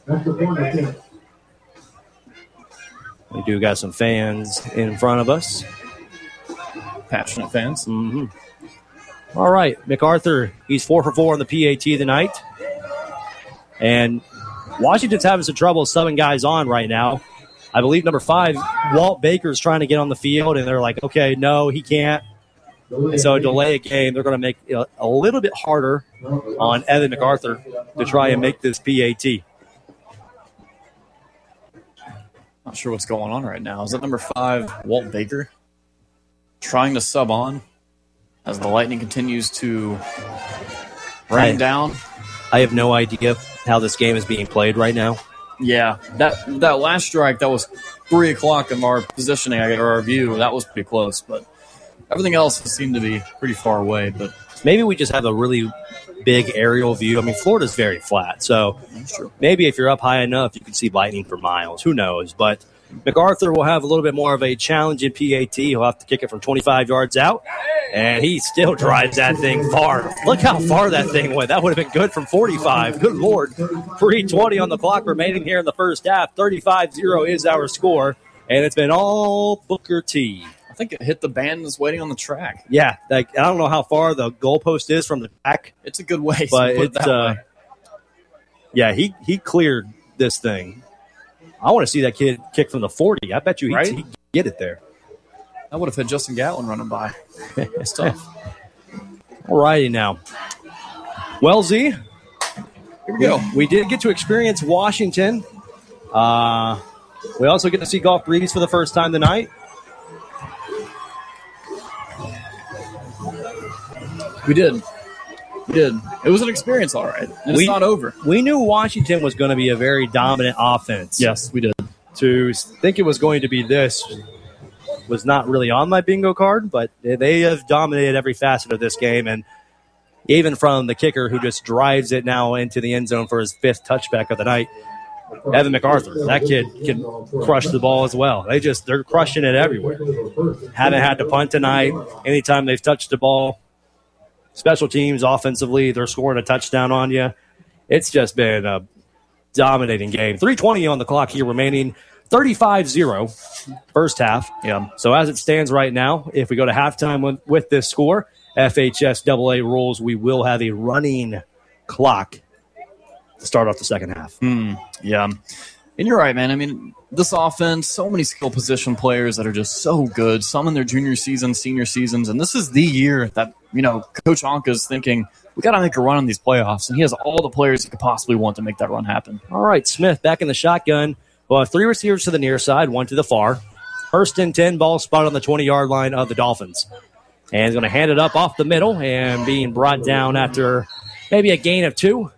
We do got some fans in front of us. Passionate fans. Mm-hmm. All right, MacArthur, he's 4 for 4 on the PAT tonight. And Washington's having some trouble subbing guys on right now. I believe number 5, Walt Baker's trying to get on the field, and they're like, okay, no, he can't. And so delay a game. They're going to make it a little bit harder on Evan MacArthur to try and make this PAT. Not sure what's going on right now. Is that number 5, Walt Baker, trying to sub on as the Lightning continues to rain down? I have no idea how this game is being played right now. Yeah, that last strike, that was 3 o'clock in our positioning or our view. That was pretty close, but everything else seemed to be pretty far away. But maybe we just have a really big aerial view. I mean, Florida's very flat, so maybe if you're up high enough, you can see lightning for miles. Who knows? But MacArthur will have a little bit more of a challenge in PAT. He'll have to kick it from 25 yards out, and he still drives that thing far. Look how far that thing went. That would have been good from 45. Good Lord. 3:20 on the clock remaining here in the first half. 35-0 is our score, and it's been all Booker T. I think it hit the band that's waiting on the track. Yeah, I don't know how far the goalpost is from the track. It's a good way. But it's yeah, he cleared this thing. I want to see that kid kick from the 40. I bet you he'd get it there. I would have had Justin Gatlin running by. It's tough. All righty now. Well, Z, here we go. We did get to experience Washington. We also get to see Gulf Breeze for the first time tonight. We did. It was an experience, all right. And it's not over. We knew Washington was going to be a very dominant offense. Yes, we did. To think it was going to be this was not really on my bingo card, but they have dominated every facet of this game. And even from the kicker who just drives it now into the end zone for his 5th touchback of the night, Evan MacArthur, that kid can crush the ball as well. They're crushing it everywhere. Haven't had to punt tonight. Anytime they've touched the ball, special teams, offensively, they're scoring a touchdown on you. It's just been a dominating game. 3:20 on the clock here remaining. 35-0 first half. Yeah. So as it stands right now, if we go to halftime with this score, FHSAA rules, we will have a running clock to start off the second half. Yeah. And you're right, man. I mean, this offense, so many skill position players that are just so good, some in their junior season, senior seasons, and this is the year that, Coach Anka's thinking, we got to make a run on these playoffs, and he has all the players he could possibly want to make that run happen. All right, Smith back in the shotgun. Well, 3 receivers to the near side, 1 to the far. First and 10, ball spot on the 20-yard line of the Dolphins. And he's going to hand it up off the middle and being brought down after maybe a gain of 2.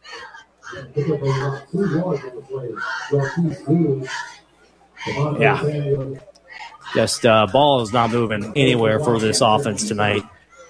Yeah. Just ball is not moving anywhere for this offense tonight.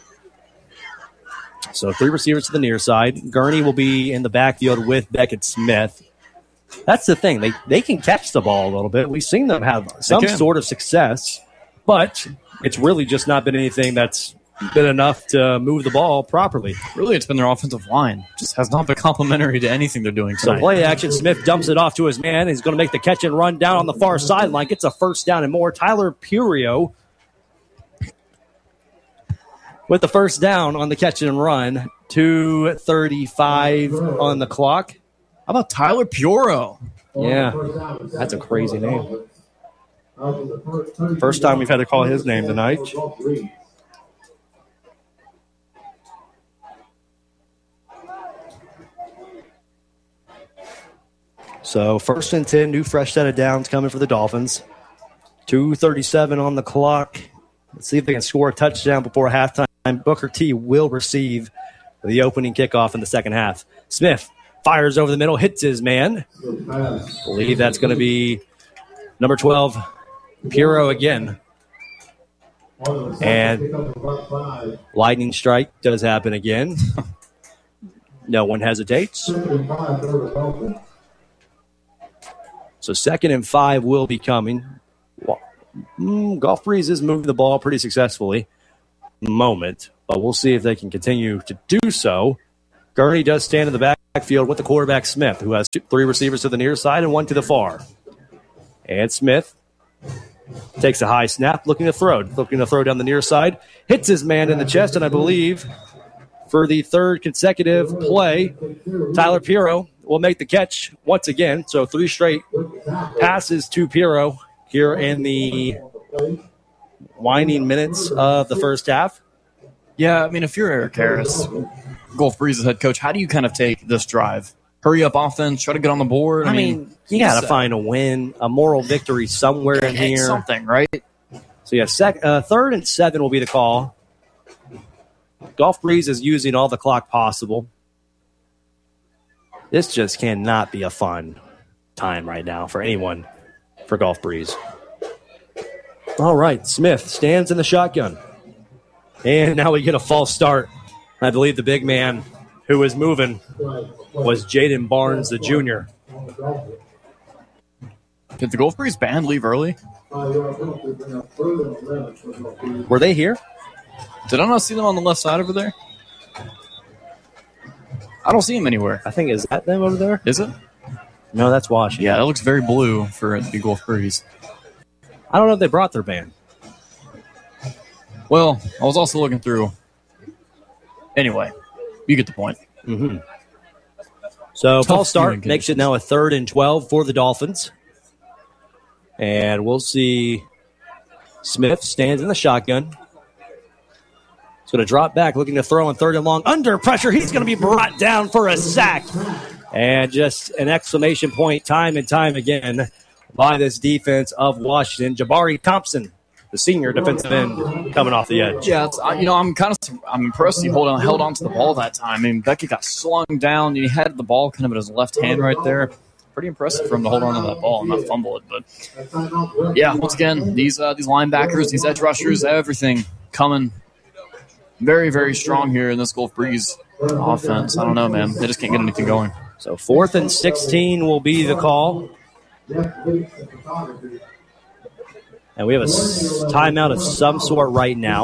So 3 receivers to the near side. Gurney will be in the backfield with Beckett Smith. That's the thing. They can catch the ball a little bit. We've seen them have some sort of success, but it's really just not been anything that's been enough to move the ball properly. Really, it's been their offensive line. Just has not been complimentary to anything they're doing tonight. So play action. Smith dumps it off to his man. He's going to make the catch and run down on the far sideline. Gets a first down and more. Tyler Purio with the first down on the catch and run. 2:35 on the clock. How about Tyler Purio? Yeah, that's a crazy name. First time we've had to call his name tonight. So first and 10, new fresh set of downs coming for the Dolphins. 2:37 on the clock. Let's see if they can score a touchdown before halftime. Booker T will receive the opening kickoff in the second half. Smith fires over the middle, hits his man. I believe that's going to be number 12, Puro again. And lightning strike does happen again. No one hesitates. So 2nd and 5 will be coming. Gulf Breeze is moving the ball pretty successfully. But we'll see if they can continue to do so. Gurney does stand in the backfield with the quarterback, Smith, who has 3 receivers to the near side and 1 to the far. And Smith takes a high snap, looking to throw down the near side, hits his man in the chest, and I believe for the 3rd consecutive play, Tyler Pirro will make the catch once again. So 3 straight passes to Pirro here in the winding minutes of the first half. Yeah, I mean, if you're Eric Harris, Gulf Breeze's head coach, how do you kind of take this drive? Hurry up offense, try to get on the board? I mean you got to find a win, a moral victory somewhere in here. Something, right? So, yeah, 3rd and 7 will be the call. Gulf Breeze is using all the clock possible. This just cannot be a fun time right now for anyone for Gulf Breeze. All right, Smith stands in the shotgun. And now we get a false start. I believe the big man who was moving was Jaden Barnes, the junior. Did the Gulf Breeze band leave early? Were they here? Did I not see them on the left side over there? I don't see them anywhere. I think, is that them over there? Is it? No, that's Washington. Yeah, that looks very blue for the Gulf Breeze. I don't know if they brought their band. Well, I was also looking through. Anyway, you get the point. Mm-hmm. So, false start makes it now a 3rd and 12 for the Dolphins. And we'll see Smith stands in the shotgun. He's going to drop back, looking to throw on 3rd and long. Under pressure, he's going to be brought down for a sack. And just an exclamation point time and time again by this defense of Washington. Jabari Thompson, the senior defensive end, coming off the edge. Yeah, I'm impressed he held on to the ball that time. I mean, Beckett got slung down. He had the ball kind of in his left hand right there. Pretty impressive for him to hold on to that ball and not fumble it. But, yeah, once again, these linebackers, these edge rushers, everything coming very, very strong here in this Gulf Breeze offense. I don't know, man. They just can't get anything going. So 4th and 16 will be the call. And we have a timeout of some sort right now.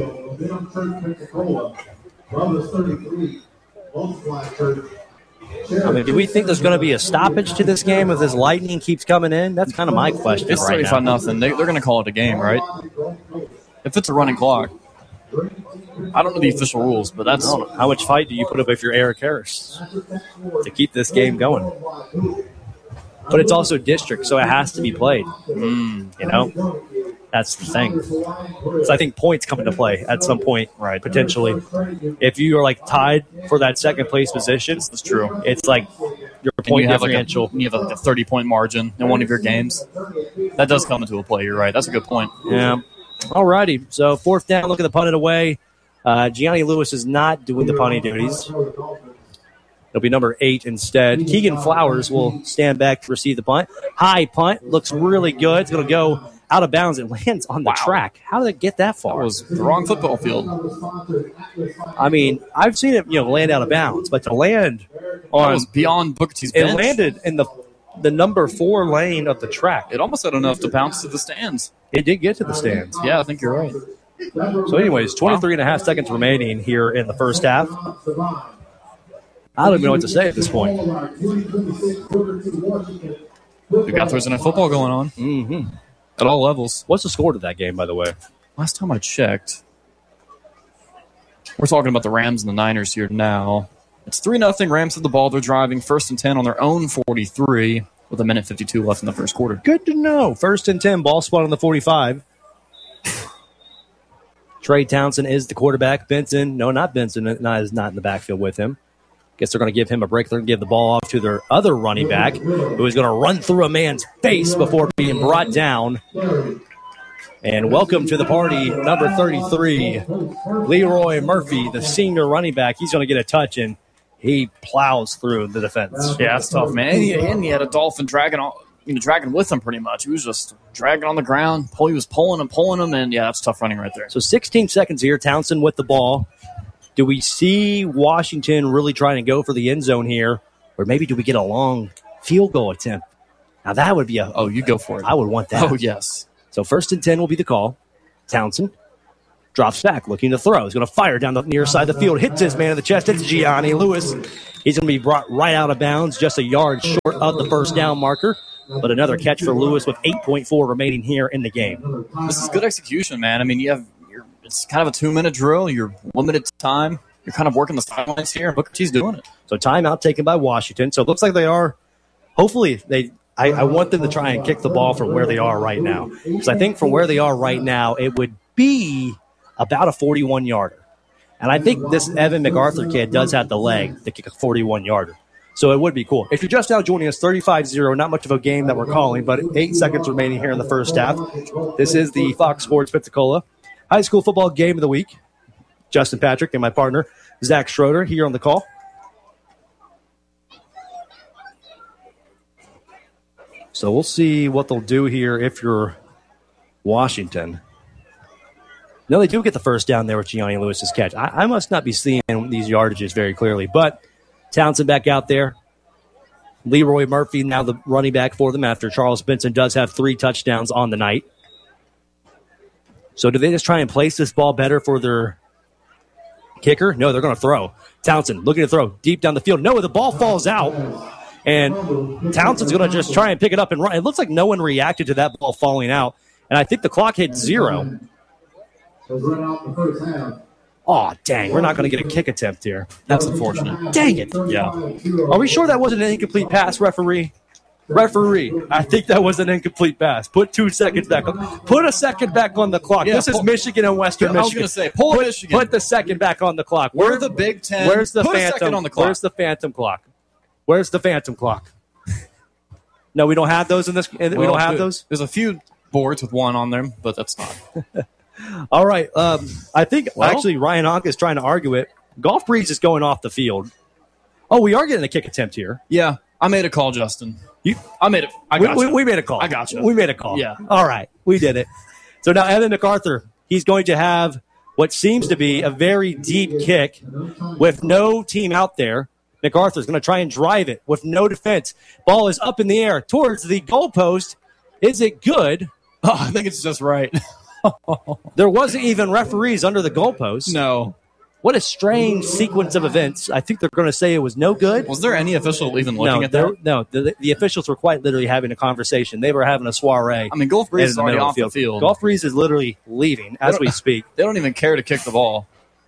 I mean, do we think there's going to be a stoppage to this game if this lightning keeps coming in? That's kind of my question it's right now. It's 35-0. They're going to call it a game, right? If it's a running clock. I don't know the official rules, but that's... I don't know. How much fight do you put up if you're Eric Harris to keep this game going? But it's also district, so it has to be played. You know? That's the thing. So I think points come into play at some point, right? Potentially. If you are like tied for that second place position, that's true. It's like your point differential. You have a 30-point margin in one of your games. That does come into a play, you're right. That's a good point. Yeah. All righty. So 4th down, look at the punt it away. Gianni Lewis is not doing the punting duties. It'll be number 8 instead. Keegan Flowers will stand back to receive the punt. High punt. Looks really good. It's going to go out of bounds. It lands on the track. How did it get that far? That was the wrong football field. I mean, I've seen it, land out of bounds, but to land on... That was beyond Booker T's bench. It landed in the number 4 lane of the track. It almost had enough to bounce to the stands. It did get to the stands. Yeah, I think you're right. So anyways, 23 and a half seconds remaining here in the first half. I don't even know what to say at this point. We've got Thursday Night Football going on. Mm-hmm. At all levels. What's the score to that game, by the way? Last time I checked, we're talking about the Rams and the Niners here now. It's 3-0. Rams have the ball. They're driving 1st and 10 on their own 43 with 1:52 left in the first quarter. Good to know. 1st and 10, ball spot on the 45. Trey Townsend is the quarterback. Benson, no, not Benson, is not in the backfield with him. Guess they're going to give him a break. They're going to give the ball off to their other running back, who is going to run through a man's face before being brought down. And welcome to the party, number 33, Leroy Murphy, the senior running back. He's going to get a touch, and he plows through the defense. Yeah, that's tough, man. And he had a Dolphin dragging with him pretty much. He was just dragging on the ground. He was pulling him, and yeah, that's tough running right there. So 16 seconds here. Townsend with the ball. Do we see Washington really trying to go for the end zone here? Or maybe do we get a long field goal attempt? Now that would be you go for it. I would want that. Oh, yes. So 1st and 10 will be the call. Townsend Drops back, looking to throw. He's going to fire down the near side of the field. Hits his man in the chest. It's Gianni Lewis. He's going to be brought right out of bounds, just a yard short of the first down marker. But another catch for Lewis with 8.4 remaining here in the game. This is good execution, man. I mean, it's kind of a 2-minute drill. You're limited time. You're kind of working the sidelines here. Booker T's doing it. So timeout taken by Washington. So it looks like they are, hopefully, I want them to try and kick the ball from where they are right now. Because I think from where they are right now, it would be about a 41-yarder. And I think this Evan MacArthur kid does have the leg to kick a 41-yarder. So it would be cool. If you're just now joining us, 35-0, not much of a game that we're calling, but 8 seconds remaining here in the first half. This is the Fox Sports Pensacola High School Football Game of the Week. Justin Patrick and my partner, Zach Schroeder, here on the call. So we'll see what they'll do here if you're Washington. No, they do get the first down there with Gianni Lewis's catch. I must not be seeing these yardages very clearly, but Townsend back out there. Leroy Murphy now the running back for them after Charles Benson does have 3 touchdowns on the night. So do they just try and place this ball better for their kicker? No, they're going to throw. Townsend looking to throw deep down the field. No, the ball falls out, and Townsend's going to just try and pick it up and run. It looks like no one reacted to that ball falling out, and I think the clock hit 0. Oh, dang, we're not going to get a kick attempt here. That's unfortunate. Dang it. Yeah. Are we sure that wasn't an incomplete pass, referee? Referee, I think that was an incomplete pass. Put 2 seconds back. Put a second back on the clock. Yeah, this is Michigan and Western Michigan. I was going to say, pull Michigan. Put the second back on the clock. We're the Big Ten. Where's the Put phantom? A second on the clock. Where's the phantom clock? Where's the phantom clock? No, we don't have those in this. We don't have those. There's a few boards with 1 on them, but that's not. All right. I think actually Ryan Honk is trying to argue it. Golf Breeze is going off the field. Oh, we are getting a kick attempt here. Yeah, I made a call, Justin. I made it. We made a call. I got you. We made a call. Yeah. All right. We did it. So now Evan MacArthur, he's going to have what seems to be a very deep kick with no team out there. MacArthur's going to try and drive it with no defense. Ball is up in the air towards the goalpost. Is it good? Oh, I think it's just right. There wasn't even referees under the goalpost. No. What a strange sequence of events. I think they're going to say it was no good. Was there any official even looking at that? No, the officials were quite literally having a conversation. They were having a soiree. I mean, Golf Breeze is already off the field. Golf Breeze is literally leaving as we speak. They don't even care to kick the ball.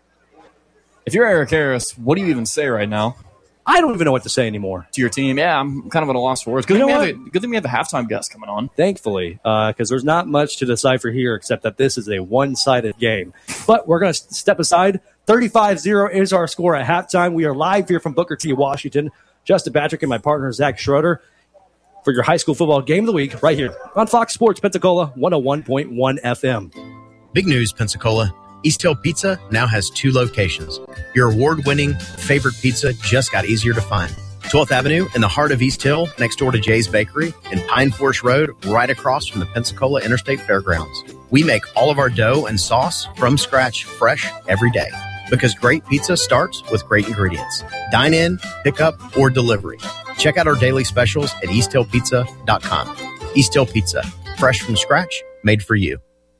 If you're Eric Harris, what do you even say right now? I don't even know what to say anymore. To your team, yeah, I'm kind of at a loss for words. Good thing we have a halftime guest coming on. Thankfully, because there's not much to decipher here except that this is a one-sided game. But we're going to step aside. 35-0 is our score at halftime. We are live here from Booker T, Washington. Justin Patrick and my partner, Zach Schroeder, for your high school football game of the week right here on Fox Sports Pensacola 101.1 FM. Big news, Pensacola. East Hill Pizza now has 2 locations. Your award-winning favorite pizza just got easier to find. 12th Avenue in the heart of East Hill, next door to Jay's Bakery, and Pine Forest Road, right across from the Pensacola Interstate Fairgrounds. We make all of our dough and sauce from scratch, fresh every day. Because great pizza starts with great ingredients. Dine in, pick up, or delivery. Check out our daily specials at easthillpizza.com. East Hill Pizza, fresh from scratch, made for you.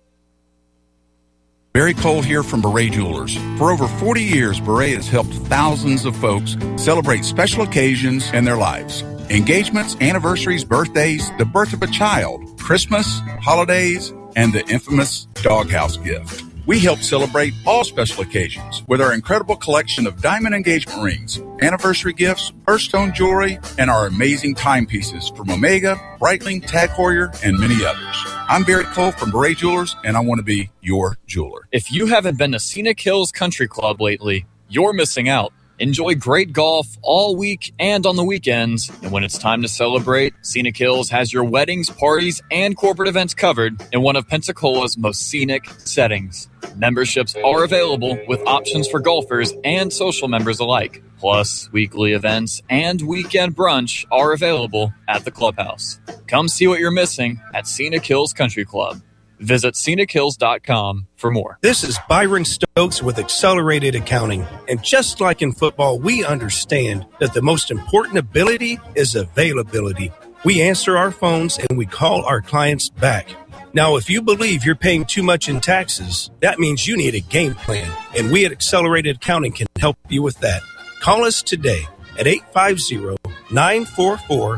Barry Cole here from Beret Jewelers. For over 40 years, Beret has helped thousands of folks celebrate special occasions in their lives. Engagements, anniversaries, birthdays, the birth of a child, Christmas, holidays, and the infamous doghouse gift. We help celebrate all special occasions with our incredible collection of diamond engagement rings, anniversary gifts, birthstone jewelry, and our amazing timepieces from Omega, Breitling, Tag Heuer, and many others. I'm Barry Cole from Beret Jewelers, and I want to be your jeweler. If you haven't been to Scenic Hills Country Club lately, you're missing out. Enjoy great golf all week and on the weekends. And when it's time to celebrate, Scenic Hills has your weddings, parties, and corporate events covered in one of Pensacola's most scenic settings. Memberships are available with options for golfers and social members alike. Plus, weekly events and weekend brunch are available at the clubhouse. Come see what you're missing at Scenic Hills Country Club. Visit ScenicHills.com for more. This is Byron Stokes with Accelerated Accounting. And just like in football, we understand that the most important ability is availability. We answer our phones and we call our clients back. Now, if you believe you're paying too much in taxes, that means you need a game plan, and we at Accelerated Accounting can help you with that. Call us today at 850-944-8500,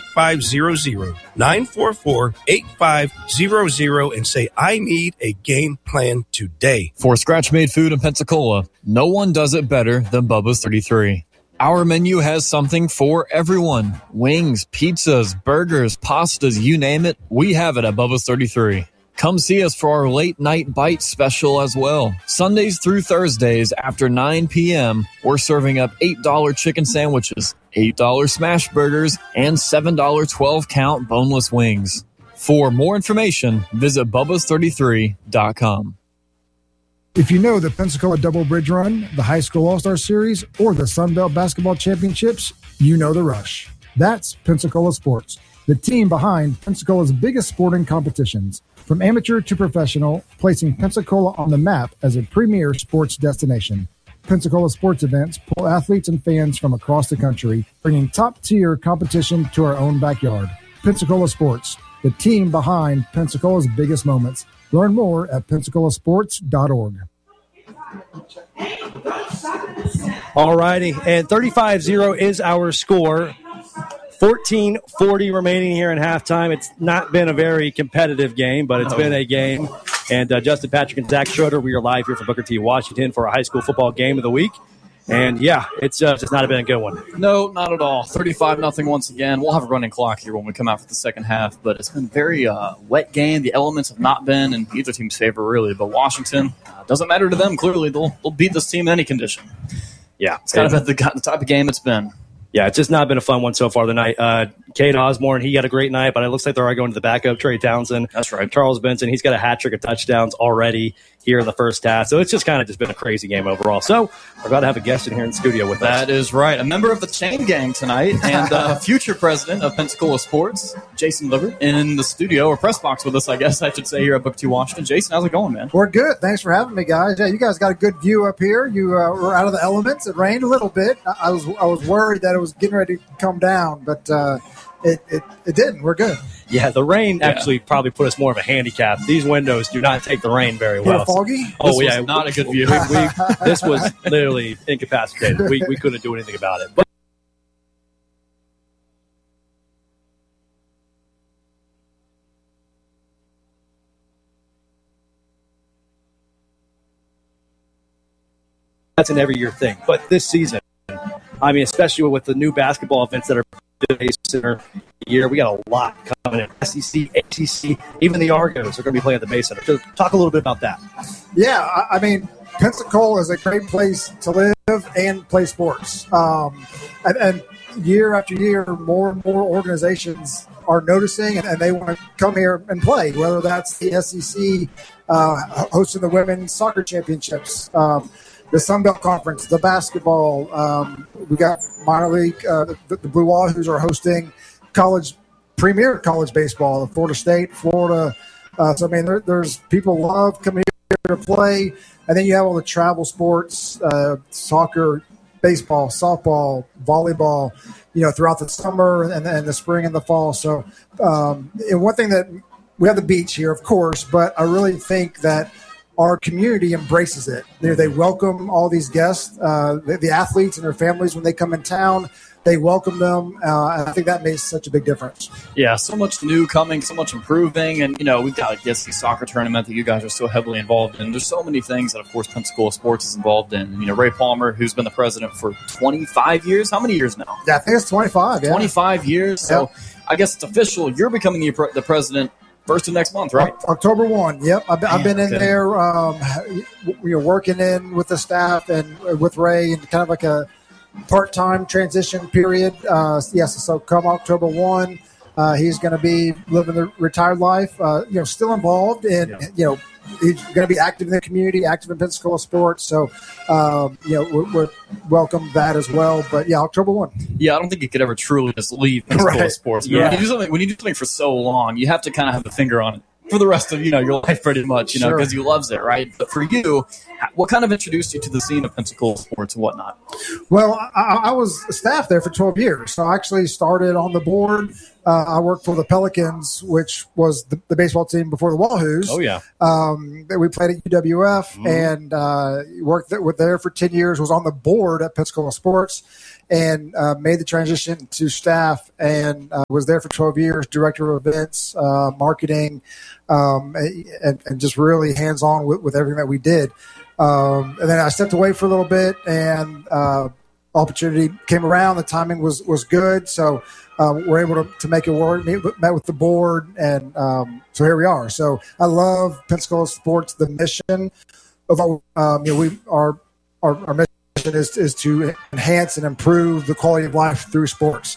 944-8500, and say, I need a game plan today. For scratch-made food in Pensacola, no one does it better than Bubba's 33. Our menu has something for everyone. Wings, pizzas, burgers, pastas, you name it, we have it at Bubba's 33. Come see us for our late night bite special as well. Sundays through Thursdays after 9 p.m., we're serving up $8 chicken sandwiches, $8 smash burgers, and $7 12-count boneless wings. For more information, visit bubbas33.com. If you know the Pensacola Double Bridge Run, the High School All-Star Series, or the Sun Belt Basketball Championships, you know the rush. That's Pensacola Sports, the team behind Pensacola's biggest sporting competitions. From amateur to professional, placing Pensacola on the map as a premier sports destination. Pensacola sports events pull athletes and fans from across the country, bringing top-tier competition to our own backyard. Pensacola Sports, the team behind Pensacola's biggest moments. Learn more at PensacolaSports.org. All righty, and 35-0 is our score. 14:40 remaining here in halftime. It's not been a very competitive game, but it's been a game. And Justin Patrick and Zach Schroeder, we are live here from Booker T, Washington for a high school football game of the week. And, yeah, it's just not been a good one. No, not at all. 35-0 once again. We'll have a running clock here when we come out for the second half, but it's been a very wet game. The elements have not been in either team's favor, really. But Washington, doesn't matter to them, clearly. They'll beat this team in any condition. Yeah. It's kind of the type of game it's been. Yeah, it's just not been a fun one so far tonight. Cade Osborne, he had a great night, but it looks like they're already going to the backup. Trey Townsend. That's right. Charles Benson, he's got a hat trick of touchdowns already here in the first half. So it's just kind of just been a crazy game overall. So we're glad to have a guest in here in the studio with us. That is right. A member of the Chain Gang tonight and future president of Pensacola Sports, Jason Liver, in the studio, or press box with us, I guess I should say, here at Book 2 Washington. Jason, how's it going, man? We're good. Thanks for having me, guys. Yeah, you guys got a good view up here. You were out of the elements. It rained a little bit. I was worried that it was getting ready to come down, but it didn't. We're good. Yeah, the rain actually probably put us more of a handicap. These windows do not take the rain very well. Foggy? Oh, yeah. Was not a good view. This was literally incapacitated. We couldn't do anything about it. But that's an every year thing. But this season, I mean, especially with the new basketball events that are Center year, we got a lot coming in. SEC, ACC, even the Argos are going to be playing at the Bay Center. So talk a little bit about that. Yeah, I mean, Pensacola is a great place to live and play sports. And year after year, more and more organizations are noticing, and they want to come here and play, whether that's the SEC hosting the Women's Soccer Championships, the Sun Belt Conference, the basketball. We got minor league, the Blue Wahoos are hosting premier college baseball, Florida State, Florida. So, I mean, there's people love coming here to play. And then you have all the travel sports, soccer, baseball, softball, volleyball, throughout the summer and the spring and the fall. So, and one thing that we have the beach here, of course, but I really think that our community embraces it. They welcome all these guests, the athletes and their families when they come in town. They welcome them, and I think that makes such a big difference. Yeah, so much new coming, so much improving, and, we've got the soccer tournament that you guys are so heavily involved in. There's so many things that, of course, Pensacola Sports is involved in. Ray Palmer, who's been the president for 25 years. How many years now? Yeah, I think it's 25, yeah. 25 years. So I guess it's official. You're becoming the president first of next month, right? October 1. Yep. I've been in there, working in with the staff and with Ray, and kind of like a part-time transition period. So come October 1, he's going to be living the retired life. Still involved in. He's going to be active in the community, active in Pensacola sports. So, we're welcome that as well. But yeah, October 1. Yeah, I don't think you could ever truly just leave Pensacola sports. Yeah. When you do something for so long, you have to kind of have the finger on it. for the rest of your life, pretty much, Sure. because he loves it, right? But for you, what kind of introduced you to the scene of Pensacola sports and whatnot? Well, I was staff there for 12 years. So I actually started on the board. I worked for the Pelicans, which was the baseball team before the Wahoos. Oh, yeah. We played at UWF and worked there for 10 years, was on the board at Pensacola Sports, and made the transition to staff and was there for 12 years, director of events, marketing, and just really hands-on with everything that we did. And then I stepped away for a little bit, and opportunity came around. The timing was good, so we're able to make it work. Met with the board, and so here we are. So I love Pensacola Sports. The mission of our mission is to enhance and improve the quality of life through sports.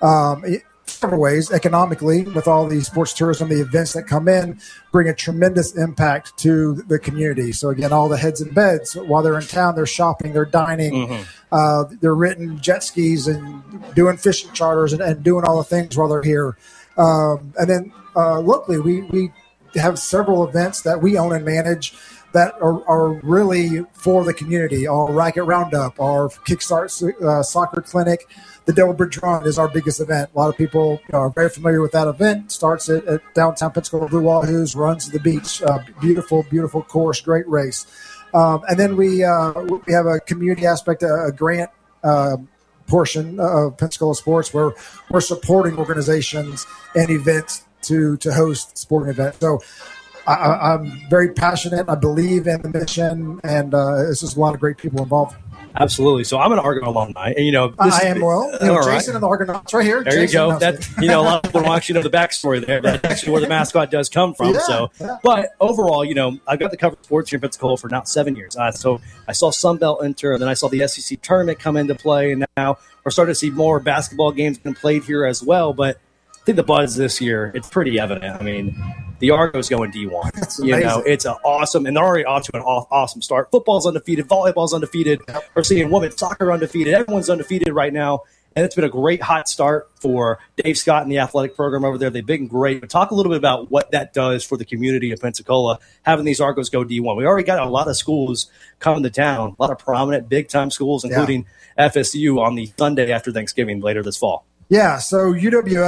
Several ways. Economically, with all the sports tourism, the events that come in bring a tremendous impact to the community. So again, all the heads and beds, while they're in town, they're shopping, they're dining, they're renting jet skis and doing fishing charters and doing all the things while they're here. And then locally, we have several events that we own and manage that are really for the community. Our Racket Roundup, our Kickstart Soccer Clinic, the Double Bridge Run is our biggest event. A lot of people are very familiar with that event. Starts at downtown Pensacola Blue Wahoos, runs to the beach. Beautiful, beautiful course, great race. And then we have a community aspect, a grant portion of Pensacola Sports where we're supporting organizations and events to host sporting events. So I'm very passionate. I believe in the mission, and it's just a lot of great people involved. Absolutely. So I'm an Argo alumni, and I am. Well, all Jason right. and the Argonauts right here. There Jason you go. That knows a lot of people don't actually know the backstory there. That's actually where the mascot does come from. Yeah. But overall, I've got the cover of sports here in Pensacola for now 7 years. So I saw Sunbelt enter, and then I saw the SEC tournament come into play, and now we're starting to see more basketball games being played here as well. But I think the buzz this year, it's pretty evident. I mean, the Argos going D1. That's amazing. It's awesome, and they're already off to an awesome start. Football's undefeated, volleyball's undefeated. Yep. We're seeing women's soccer undefeated. Everyone's undefeated right now, and it's been a great hot start for Dave Scott and the athletic program over there. They've been great. But talk a little bit about what that does for the community of Pensacola, having these Argos go D1. We already got a lot of schools coming to town, a lot of prominent big-time schools, including FSU on the Sunday after Thanksgiving later this fall. Yeah, so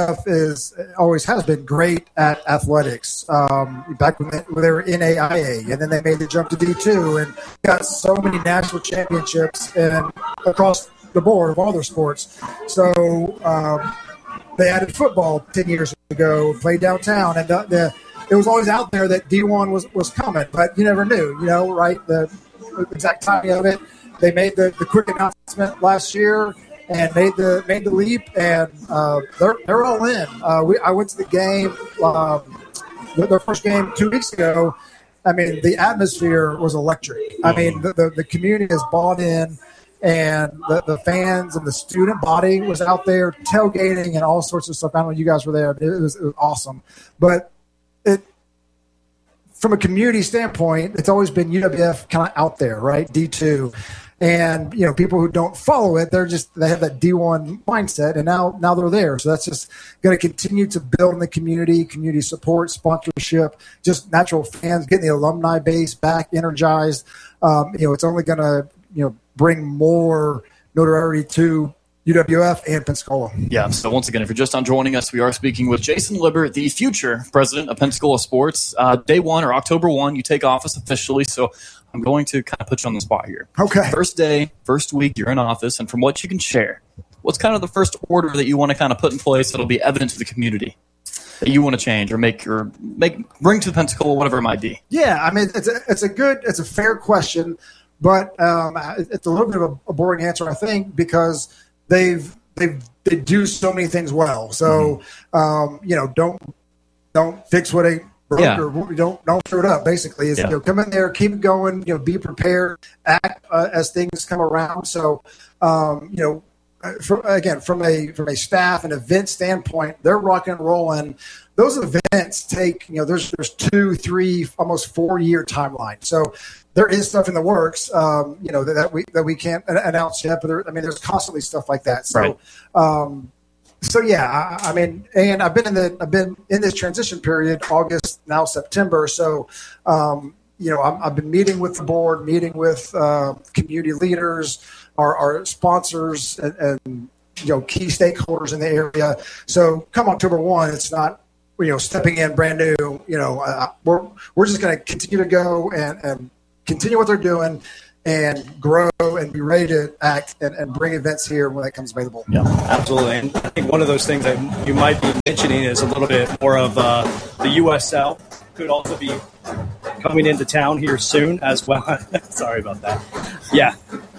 UWF always has been great at athletics. Back when they were in AIA, and then they made the jump to D2, and got so many national championships and across the board of all their sports. So they added football 10 years ago, played downtown, and it was always out there that D1 was coming, but you never knew, right? The exact timing of it. They made the quick announcement last year and made the leap, and they're all in. I went to the game, their first game 2 weeks ago. I mean, the atmosphere was electric. I mean, the community has bought in, and the fans and the student body was out there tailgating and all sorts of stuff. I don't know if you guys were there. It was awesome. But from a community standpoint, it's always been UWF kind of out there, right? D2. And, people who don't follow it, they have that D1 mindset, and now they're there. So that's just going to continue to build in the community support, sponsorship, just natural fans, getting the alumni base back energized. It's only going to, bring more notoriety to UWF and Pensacola. Yeah, so once again, if you're just on joining us, we are speaking with Jason Libbert, the future president of Pensacola Sports. Day 1 or October 1, you take office officially, so I'm going to kind of put you on the spot here. Okay. First day, first week, you're in office, and from what you can share, what's kind of the first order that you want to kind of put in place that'll be evident to the community that you want to change or bring to Pensacola, whatever it might be? Yeah, I mean, it's a fair question, but it's a little bit of a boring answer, I think, because they do so many things well. So, don't fix what ain't broke, or don't screw it up. Basically, is come in there, keep it going. Be prepared, act as things come around. So, from a staff and event standpoint, they're rocking and rolling. Those events take there's 2, 3, almost 4 year timeline. So there is stuff in the works, that we can't announce yet. But there's constantly stuff like that. So, right. So yeah, I mean, and I've been in this transition period, August, now September. So, I've been meeting with the board, meeting with community leaders, our sponsors, and key stakeholders in the area. So come October 1, it's not stepping in brand new. We're just going to continue to go and continue what they're doing, and grow and be ready to act and bring events here when that comes available. Yeah, absolutely. And I think one of those things that you might be mentioning is a little bit more of the USL could also be coming into town here soon as well. Sorry about that. Yeah,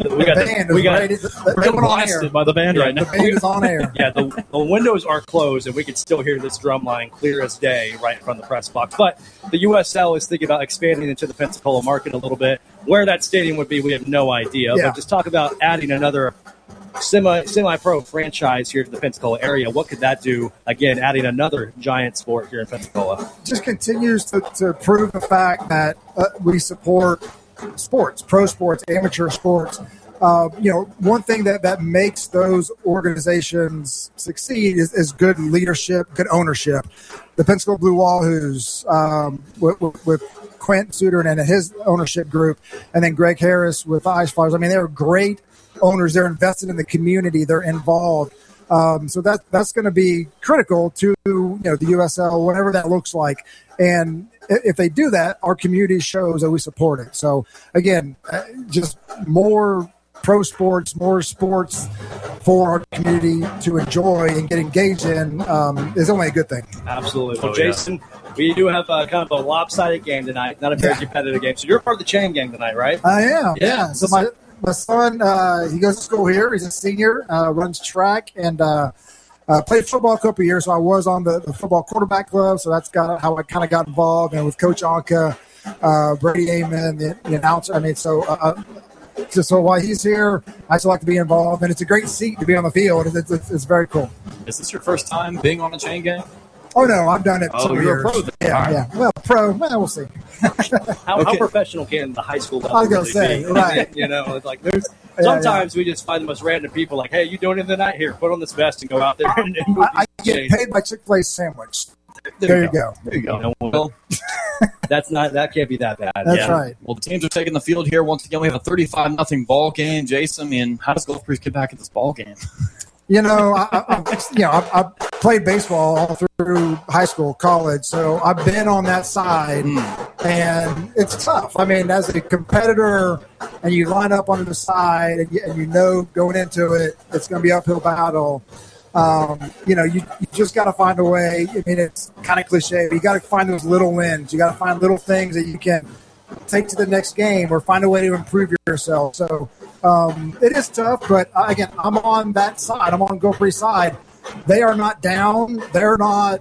we got blasted by the band right now. The band is on air. Yeah, the windows are closed, and we can still hear this drum line clear as day right from the press box. But the USL is thinking about expanding into the Pensacola market a little bit. Where that stadium would be, we have no idea. Yeah. But just talk about adding another semi-pro franchise here to the Pensacola area. What could that do? Again, adding another giant sport here in Pensacola. Just continues to prove the fact that we support sports, pro sports, amateur sports. One thing that makes those organizations succeed is good leadership, good ownership. The Pensacola Blue Wall, who's with Quint Suter and his ownership group, and then Greg Harris with the Ice Flyers. I mean, they're great owners. They're invested in the community. They're involved. So that's going to be critical to the USL, whatever that looks like. And if they do that, our community shows that we support it. So again, just more pro sports, more sports for our community to enjoy and get engaged in is only a good thing. Absolutely. Well, Jason, we do have kind of a lopsided game tonight, not a very competitive game. So you're part of the chain gang tonight, right? I am. Yeah. So my son, he goes to school here. He's a senior, runs track, and played football a couple of years. So I was on the football quarterback club. So that's how I kind of got involved. And with Coach Anka, Brady Amon, the announcer. I mean, so while he's here, I just like to be involved. And it's a great seat to be on the field. It's very cool. Is this your first time being on a chain gang? Oh, no, I've done it for you're years. A pro then. Yeah. Well, we'll see. How professional can the high school level I was going to say, be? right. It's like sometimes we just find the most random people like, hey, you doing it tonight? Here, put on this vest and go out there. I get paid by Chick-fil-A sandwich. There you go. There you go. Well, that can't be that bad. That's right. Well, the teams are taking the field here. Once again, we have a 35-0 ball game. Jason, I mean, how does Gulf Breeze get back at this ball game? I played baseball all through high school, college, so I've been on that side, and it's tough. I mean, as a competitor, and you line up on the side, and going into it, it's going to be an uphill battle. You just got to find a way. I mean, it's kind of cliche, but you got to find those little wins. You got to find little things that you can take to the next game or find a way to improve yourself. So it is tough, but again, I'm on that side. I'm on Gulf Breeze side. They are not down. They're not,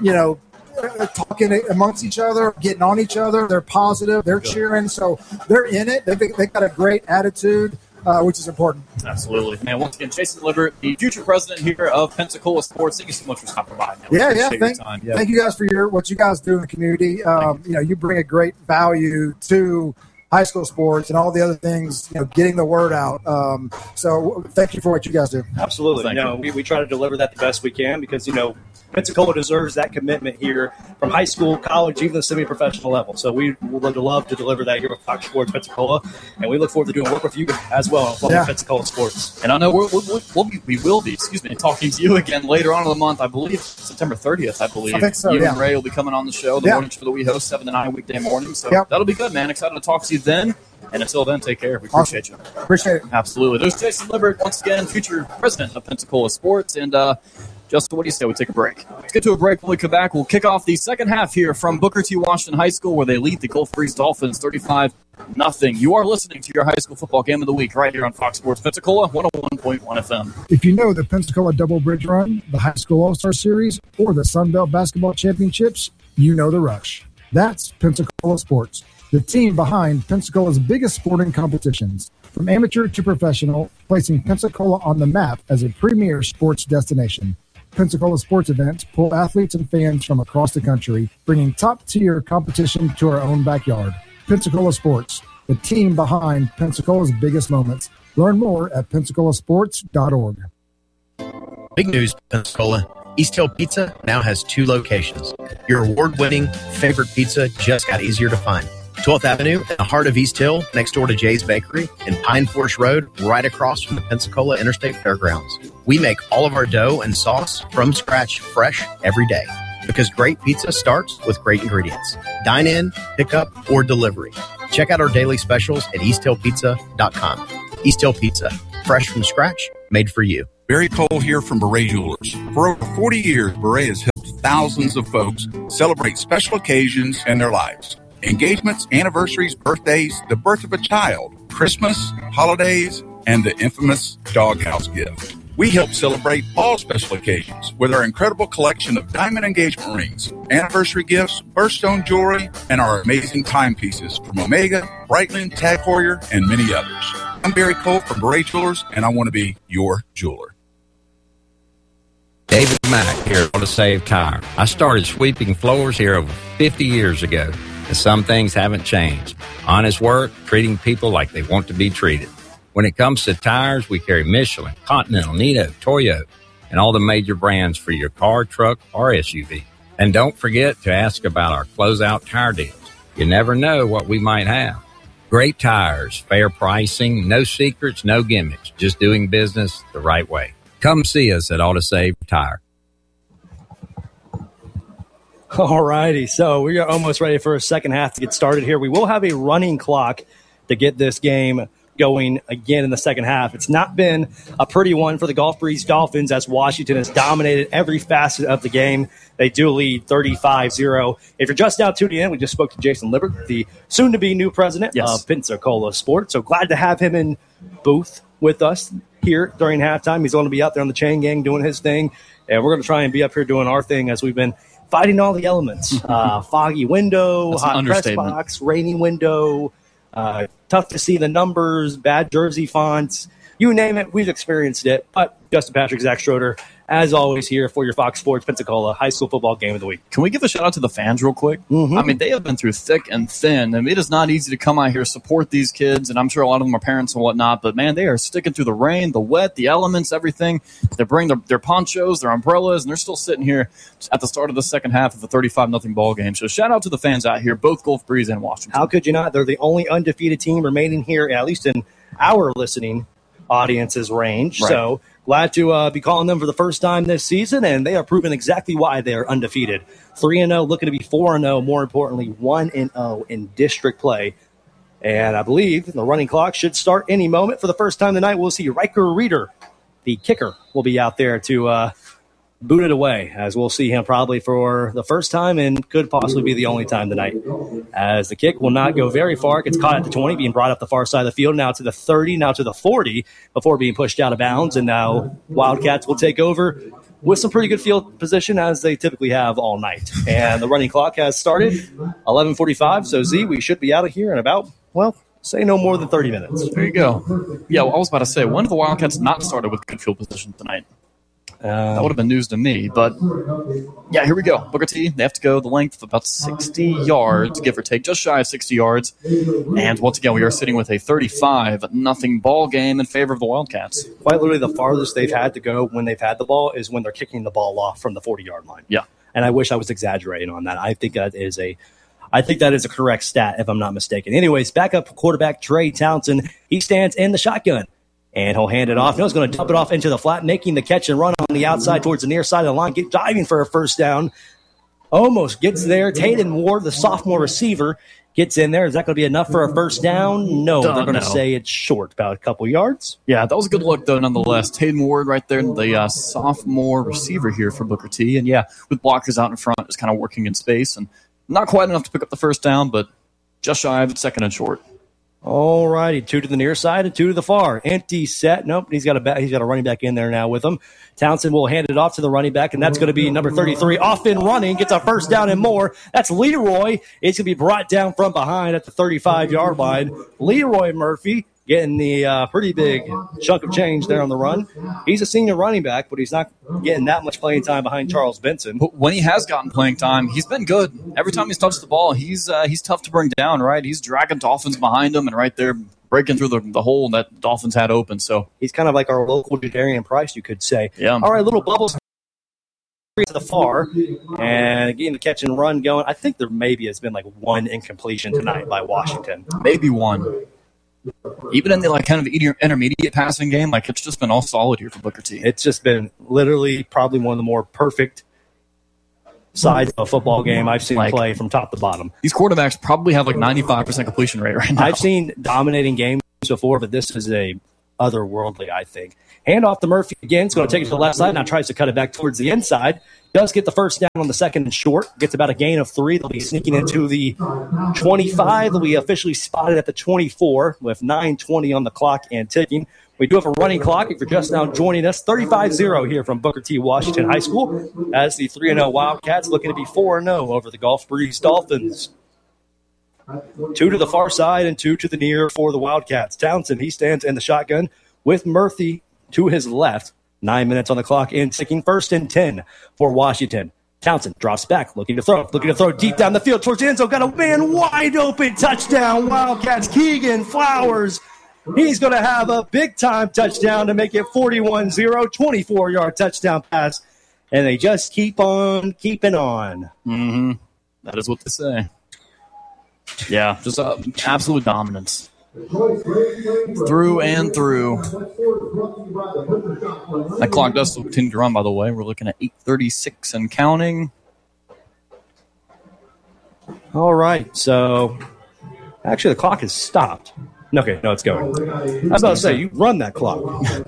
talking amongst each other, getting on each other. They're positive. They're cheering. So they're in it. They've got a great attitude, which is important. Absolutely. Man, once again, Jason Libbert, the future president here of Pensacola Sports. Thank you so much for stopping by. Thank you guys for what you guys do in the community. You bring a great value to high school sports and all the other things, getting the word out. So thank you for what you guys do. Absolutely. We try to deliver that the best we can because, Pensacola deserves that commitment here from high school, college, even the semi-professional level. So we would love to deliver that here with Fox Sports Pensacola, and we look forward to doing work with you as well on Pensacola Sports. And I know we will be talking to you again later on in the month. I believe September 30th. I think so. You and Ray will be coming on the show, the morning show that we host 7 to 9 weekday morning. So that'll be good, man. Excited to talk to you then. And until then, take care. We appreciate you. Appreciate it. Absolutely. There's Jason Libbert, once again, future president of Pensacola Sports. And Justin, what do you say we take a break? Let's get to a break. When we come back, we'll kick off the second half here from Booker T. Washington High School, where they lead the Gulf Breeze Dolphins 35-0. You are listening to your high school football game of the week right here on Fox Sports Pensacola, 101.1 FM. If you know the Pensacola Double Bridge Run, the High School All-Star Series, or the Sun Belt Basketball Championships, you know the rush. That's Pensacola Sports, the team behind Pensacola's biggest sporting competitions. From amateur to professional, placing Pensacola on the map as a premier sports destination. Pensacola sports events pull athletes and fans from across the country, bringing top-tier competition to our own backyard. Pensacola Sports, the team behind Pensacola's biggest moments. Learn more at pensacolasports.org. Big news, Pensacola. East Hill Pizza now has 2 locations. Your award-winning favorite pizza just got easier to find. 12th Avenue in the heart of East Hill, next door to Jay's Bakery, and Pine Forest Road, right across from the Pensacola Interstate Fairgrounds. We make all of our dough and sauce from scratch, fresh every day. Because great pizza starts with great ingredients. Dine in, pick up, or delivery. Check out our daily specials at easthillpizza.com. East Hill Pizza, fresh from scratch, made for you. Barry Cole here from Beret Jewelers. For over 40 years, Beret has helped thousands of folks celebrate special occasions in their lives. Engagements, anniversaries, birthdays, the birth of a child, Christmas, holidays, and the infamous doghouse gift. We help celebrate all special occasions with our incredible collection of diamond engagement rings, anniversary gifts, birthstone jewelry, and our amazing timepieces from Omega, Breitling, Tag Heuer, and many others. I'm Barry Cole from Beret Jewelers, and I want to be your jeweler. David Mack here to Save Tire. I started sweeping floors here over 50 years ago, and some things haven't changed. Honest work, treating people like they want to be treated. When it comes to tires, we carry Michelin, Continental, Nitto, Toyo, and all the major brands for your car, truck, or SUV. And don't forget to ask about our closeout tire deals. You never know what we might have. Great tires, fair pricing, no secrets, no gimmicks, just doing business the right way. Come see us at Autosave Tire. All righty, so we are almost ready for a second half to get started here. We will have a running clock to get this game going again in the second half. It's not been a pretty one for the Gulf Breeze Dolphins as Washington has dominated every facet of the game. They do lead 35-0. If you're just now tuning in, we just spoke to Jason Libbert, the soon-to-be new president of Pensacola Sports. So glad to have him in booth with us here during halftime. He's going to be out there on the chain gang doing his thing, and we're going to try and be up here doing our thing as we've been fighting all the elements. Foggy window, hot press box, rainy window, tough to see the numbers, bad jersey fonts, you name it, we've experienced it. But Justin Patrick, Zach Schroeder, as always, here for your Fox Sports Pensacola high school football game of the week. Can we give a shout out to the fans real quick? Mm-hmm. I mean, they have been through thick and thin. I mean, it is not easy to come out here, support these kids, and I'm sure a lot of them are parents and whatnot, but man, they are sticking through the rain, the wet, the elements, everything. They bring their ponchos, their umbrellas, and they're still sitting here at the start of the second half of the 35-0 ball game. So shout out to the fans out here, both Gulf Breeze and Washington. How could you not? They're the only undefeated team remaining here, at least in our listening audience's range. Right. So glad to be calling them for the first time this season, and they are proving exactly why they are undefeated. 3-0, looking to be 4-0, more importantly, 1-0 in district play. And I believe the running clock should start any moment. For the first time tonight, we'll see Riker Reeder, the kicker, will be out there to boot it away, as we'll see him probably for the first time and could possibly be the only time tonight. As the kick will not go very far. It gets caught at the 20, being brought up the far side of the field, now to the 30, now to the 40, before being pushed out of bounds. And now Wildcats will take over with some pretty good field position, as they typically have all night. And the running clock has started, 11:45. So, Z, we should be out of here in about, well, say no more than 30 minutes. There you go. Yeah, well, I was about to say, when have the Wildcats not started with good field position tonight? That would have been news to me, but yeah, here we go. Booker T, they have to go the length of about 60 yards, give or take, just shy of 60 yards. And once again, we are sitting with a 35-0 ball game in favor of the Wildcats. Quite literally the farthest they've had to go when they've had the ball is when they're kicking the ball off from the 40-yard line. Yeah. And I wish I was exaggerating on that. I think that is a correct stat, if I'm not mistaken. Anyways, backup quarterback Trey Townsend, he stands in the shotgun. And he'll hand it off. No, he's going to dump it off into the flat, making the catch and run on the outside towards the near side of the line, diving for a first down. Almost gets there. Tatum Ward, the sophomore receiver, gets in there. Is that going to be enough for a first down? No, they're going to say it's short, about a couple yards. Yeah, that was a good look, though, nonetheless. Tatum Ward right there, the sophomore receiver here for Booker T. And, yeah, with blockers out in front, just kind of working in space. And not quite enough to pick up the first down, but just shy of it, second and short. All righty, 2 to the near side and 2 to the far. Empty set. Nope, he's got a running back in there now with him. Townsend will hand it off to the running back, and that's going to be number 33. Off and running, gets a first down and more. That's Leroy. It's going to be brought down from behind at the 35-yard line. Leroy Murphy getting the pretty big chunk of change there on the run. He's a senior running back, but he's not getting that much playing time behind Charles Benson. But when he has gotten playing time, he's been good. Every time he's touched the ball, he's tough to bring down, right? He's dragging Dolphins behind him and right there breaking through the hole that Dolphins had open. So he's kind of like our local Jadarian Price, you could say. Yeah. All right, little bubbles to the far, and getting the catch and run going. I think there maybe has been like one incompletion tonight by Washington. Maybe one. Even in the kind of intermediate passing game, it's just been all solid here for Booker T. It's just been literally probably one of the more perfect sides of a football game I've seen play from top to bottom. These quarterbacks probably have 95% completion rate right now. I've seen dominating games before, but this is a otherworldly, I think. Hand off to Murphy again. It's going to take it to the left side. Now tries to cut it back towards the inside. Does get the first down on the second and short. Gets about a gain of 3. They'll be sneaking into the 25. They'll be officially spotted at the 24 with 9:20 on the clock and ticking. We do have a running clock. If you're just now joining us, 35-0 here from Booker T. Washington High School as the 3-0 Wildcats looking to be 4-0 over the Gulf Breeze Dolphins. 2 to the far side and 2 to the near for the Wildcats. Townsend, he stands in the shotgun with Murphy to his left. 9 minutes on the clock and ticking. 1st and 10 for Washington. Townsend drops back, looking to throw deep down the field towards the end zone. Got a man wide open. Touchdown, Wildcats. Keegan Flowers. He's going to have a big-time touchdown to make it 41-0, 24-yard touchdown pass. And they just keep on keeping on. Mm-hmm. That is what they say. Yeah, just absolute dominance. Through and through. That clock does continue to run, by the way. We're looking at 8:36 and counting. All right, so actually the clock has stopped. Okay, no, it's going. I was about to say, you run that clock.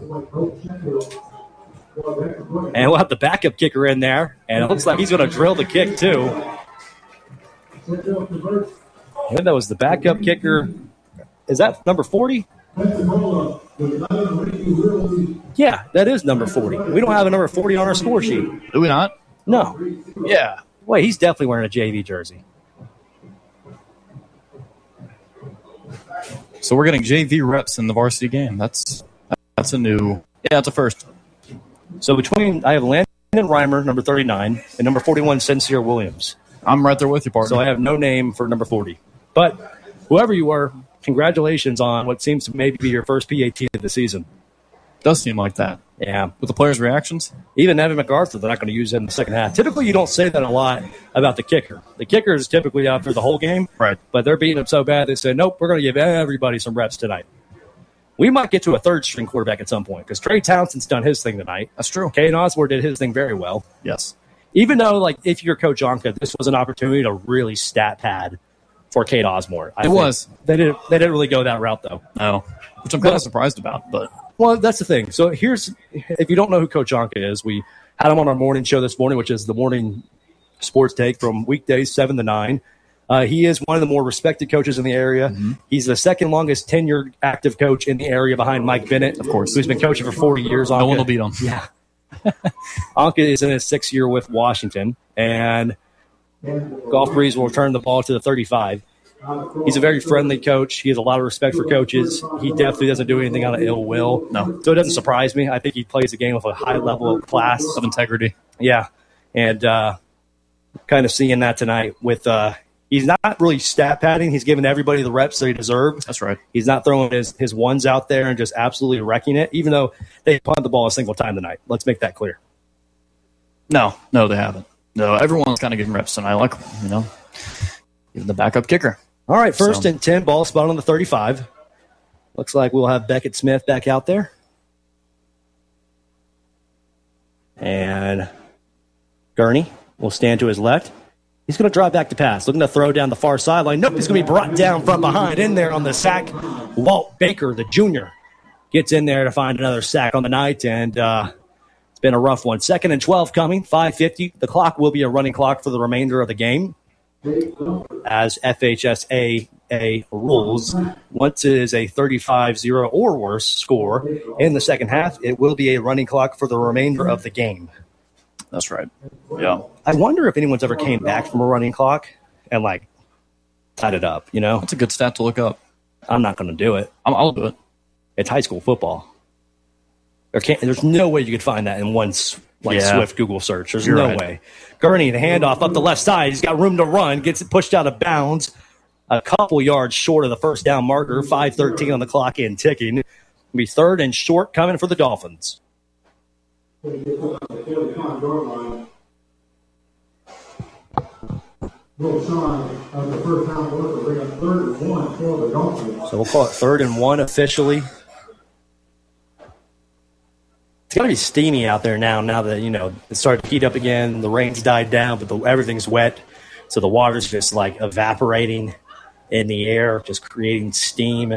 And we'll have the backup kicker in there, and it looks like he's going to drill the kick, too. I think that was the backup kicker. Is that number 40? Yeah, that is number 40. We don't have a number 40 on our score sheet. Do we not? No. Yeah. Wait, he's definitely wearing a JV jersey. So we're getting JV reps in the varsity game. That's a new. Yeah, it's a first. So I have Landon Reimer, number 39, and number 41, Sincere Williams. I'm right there with you, partner. So I have no name for number 40. But whoever you are, congratulations on what seems to maybe be your first PAT of the season. Does seem like that. Yeah. With the players' reactions? Even Evan MacArthur, they're not going to use him in the second half. Typically, you don't say that a lot about the kicker. The kicker is typically out for the whole game. Right. But they're beating him so bad, they say, nope, we're going to give everybody some reps tonight. We might get to a third-string quarterback at some point because Trey Townsend's done his thing tonight. That's true. Caden Osborne did his thing very well. Yes. Even though, if you're Coach Onka, this was an opportunity to really stat pad for Cade Osborne. It was. They didn't really go that route, though. No. Which I'm kind of surprised about, but... Well, that's the thing. So if you don't know who Coach Onka is, we had him on our morning show this morning, which is the morning sports take from weekdays 7 to 9. He is one of the more respected coaches in the area. Mm-hmm. He's the second longest tenured active coach in the area behind Mike Bennett, of course, who's been coaching for 40 years. No one will beat him. Yeah. Onka is in his 6th year with Washington, and Gulf Breeze will return the ball to the 35. He's a very friendly coach. He has a lot of respect for coaches. He definitely doesn't do anything out of ill will. No. So it doesn't surprise me. I think he plays the game with a high level of class. Of integrity. Yeah. And kind of seeing that tonight with he's not really stat padding. He's giving everybody the reps they deserve. That's right. He's not throwing his ones out there and just absolutely wrecking it, even though they punt the ball a single time tonight. Let's make that clear. No, they haven't. No, everyone's kind of getting reps tonight, even the backup kicker. All right, 1st and 10, ball spot on the 35. Looks like we'll have Beckett Smith back out there. And Gurney will stand to his left. He's going to drive back to pass, looking to throw down the far sideline. Nope, he's going to be brought down from behind. In there on the sack, Walt Baker, the junior, gets in there to find another sack on the night, and it's been a rough one. 2nd and 12 coming, 5:50. The clock will be a running clock for the remainder of the game. As FHSAA rules, once it is a 35-0 or worse score in the second half, it will be a running clock for the remainder of the game. That's right. Yeah. I wonder if anyone's ever came back from a running clock and, tied it up, That's a good stat to look up. I'm not going to do it. I'll do it. It's high school football. There's no way you could find that in one swift Google search. There's no way. Gurney, the handoff up the left side. He's got room to run. Gets it pushed out of bounds. a couple yards short of the first down marker. 5:13 on the clock and ticking. It'll be 3rd and short coming for the Dolphins. So we'll call it 3rd and 1 officially. It's got to be steamy out there now that, it started to heat up again. The rain's died down, but everything's wet. So the water's just like evaporating in the air, just creating steam.